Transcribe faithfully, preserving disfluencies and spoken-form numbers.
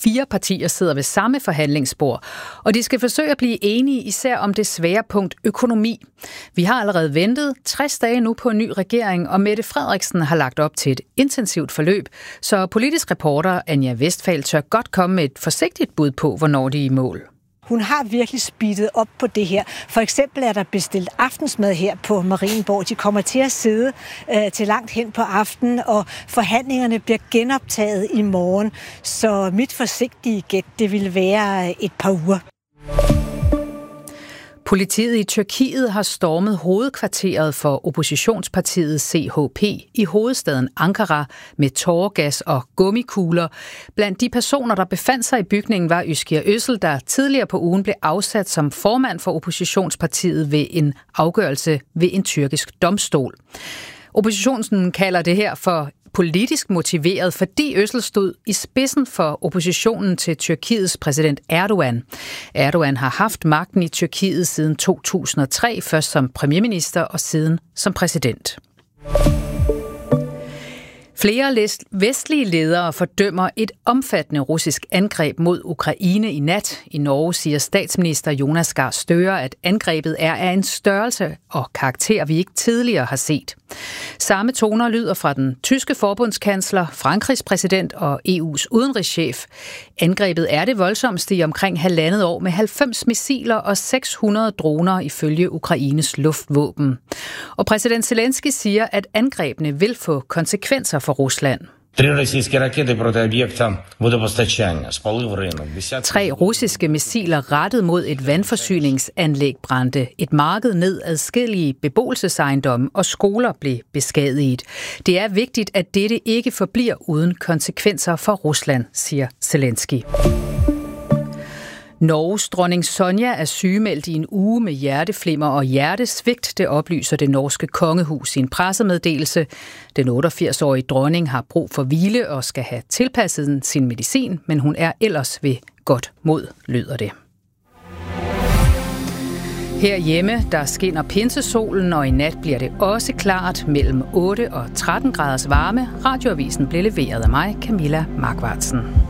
fire partier sidder ved samme forhandlingsbord, og de skal forsøge at blive enige især om det svære punkt økonomi. Vi har allerede ventet tres dage nu på en ny regering, og Mette Frederiksen har lagt op til et intensivt forløb, så politisk reporter Anja Westphal tør godt komme med et forsigtigt bud på, hvornår de er i mål. Hun har virkelig speedet op på det her. For eksempel er der bestilt aftensmad her på Marienborg. De kommer til at sidde øh, til langt hen på aftenen, og forhandlingerne bliver genoptaget i morgen. Så mit forsigtige gæt, det vil være et par uger. Politiet i Tyrkiet har stormet hovedkvarteret for oppositionspartiet C H P i hovedstaden Ankara med tåregas og gummikugler. Blandt de personer, der befandt sig i bygningen, var Özgür Özel, der tidligere på ugen blev afsat som formand for oppositionspartiet ved en afgørelse ved en tyrkisk domstol. Oppositionen kalder det her for politisk motiveret, fordi Özel stod i spidsen for oppositionen til Tyrkiets præsident Erdogan. Erdogan har haft magten i Tyrkiet siden to tusind og tre, først som premierminister og siden som præsident. Flere vestlige ledere fordømmer et omfattende russisk angreb mod Ukraine i nat. I Norge siger statsminister Jonas Gahr Støre, at angrebet er af en størrelse og karakter, vi ikke tidligere har set. Samme toner lyder fra den tyske forbundskansler, Frankrigs præsident og E U's udenrigschef. Angrebet er det voldsomste i omkring halvandet år med halvfems missiler og seks hundrede droner ifølge Ukraines luftvåben. Og præsident Zelensky siger, at angrebene vil få konsekvenser for Rusland. Tre russiske missiler rettet mod et vandforsyningsanlæg brændte. Et marked ned, adskillige beboelsesejendomme og skoler blev beskadiget. Det er vigtigt, at dette ikke forbliver uden konsekvenser for Rusland, siger Zelensky. Norges dronning Sonja er sygemeldt i en uge med hjerteflimmer og hjertesvigt, det oplyser det norske kongehus i en pressemeddelelse. Den otteogfirs-årige dronning har brug for hvile og skal have tilpasset sin medicin, men hun er ellers ved godt mod, lyder det. Herhjemme, der skinner pinsesolen, og i nat bliver det også klart mellem otte og tretten graders varme. Radioavisen blev leveret af mig, Camilla Markvartsen.